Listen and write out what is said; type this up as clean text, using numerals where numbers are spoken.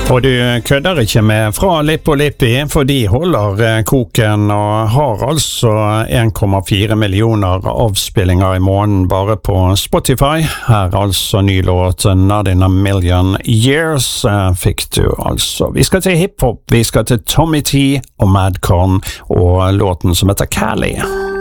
Og du kødder ikke med Fra Lippi og Lippi, for de holder koken og har altså 1,4 millioner avspillinger i måneden bare på Spotify. Her altså ny låt Not in a Million Years fikk du altså. Vi skal til hiphop, vi skal til Tommy T og Madcon og låten som heter Cali.